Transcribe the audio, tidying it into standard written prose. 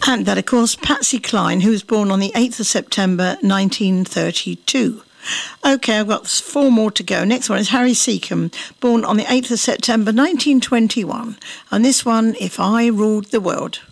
And that, of course, Patsy Cline, who was born on the 8th of September 1932. OK, I've got 4 more to go. Next one is Harry Secombe, born on the 8th of September 1921. And this one, If I Ruled the World.